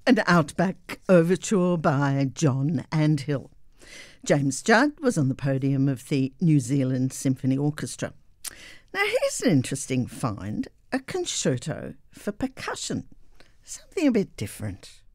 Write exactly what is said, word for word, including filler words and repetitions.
An Outback Overture by John Andhill. James Judd was on the podium of the New Zealand Symphony Orchestra. Now here's an interesting find, a concerto for percussion, something a bit different.